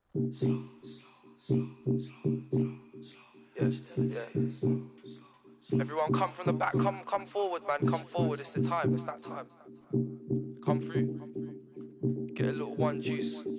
Yeah, yeah. Everyone come from the back, come forward, man, come forward. It's the time, it's that time. Come through. Get a little one juice.